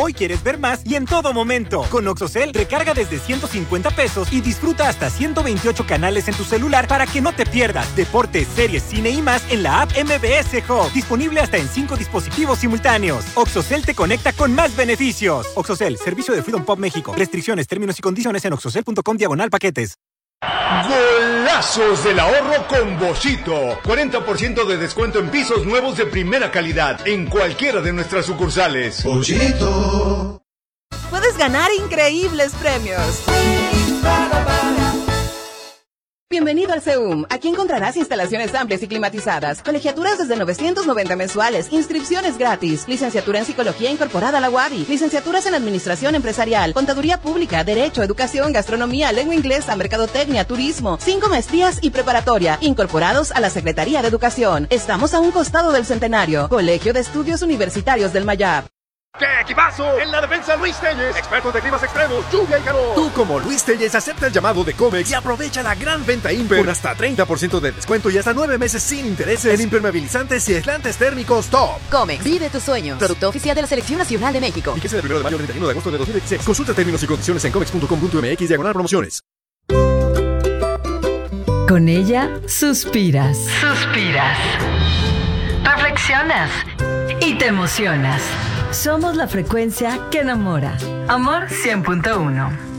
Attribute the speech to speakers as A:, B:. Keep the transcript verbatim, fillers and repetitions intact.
A: Hoy quieres ver más y en todo momento. Con OxoCell, recarga desde ciento cincuenta pesos y disfruta hasta ciento veintiocho canales en tu celular para que no te pierdas deportes, series, cine y más en la app M B S Hub. Disponible hasta en cinco dispositivos simultáneos. OxoCell te conecta con más beneficios. OxoCell, servicio de Freedom Pop México. Restricciones, términos y condiciones en oxocell punto com diagonal paquetes.
B: Golazos del ahorro con Boschito. cuarenta por ciento de descuento en pisos nuevos de primera calidad en cualquiera de nuestras sucursales.
C: Boschito. Puedes ganar increíbles premios. Bienvenido al CEUM. Aquí encontrarás instalaciones amplias y climatizadas, colegiaturas desde novecientos noventa mensuales, inscripciones gratis, licenciatura en Psicología incorporada a la U A D I, licenciaturas en Administración Empresarial, Contaduría Pública, Derecho, Educación, Gastronomía, Lengua Inglesa, Mercadotecnia, Turismo, cinco maestrías y preparatoria, incorporados a la Secretaría de Educación. Estamos a un costado del Centenario. Colegio de Estudios Universitarios del Mayab.
D: ¡Qué equipazo! En la defensa Luis Telles, experto de climas extremos, lluvia y calor. Tú como Luis Telles acepta el llamado de Comex y aprovecha la gran venta Imper con hasta treinta por ciento de descuento y hasta nueve meses sin intereses en impermeabilizantes y aislantes térmicos top.
C: Comex, vive tus sueños. Producto oficial de la Selección Nacional de México.
D: Fíjese del primero de mayo al treinta y uno de agosto de dos mil dieciséis. Consulta términos y condiciones en comex punto com punto m x diagonal promociones.
E: Con ella suspiras. Suspiras. Reflexionas. Y te emocionas. Somos la frecuencia que enamora. Amor cien punto uno.